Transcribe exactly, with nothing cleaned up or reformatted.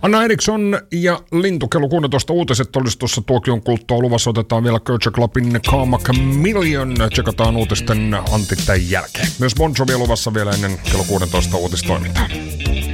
Anna Eriksson ja Lintu kello kuusitoista uutiset olisi tuossa Tuokion kulttua luvassa. Otetaan vielä Culture Clubin Karma Chameleon. Tsekataan uutisten Antti tämän jälkeen. Myös Bon Jovi luvassa vielä ennen kello kuusitoista uutistoimintaa.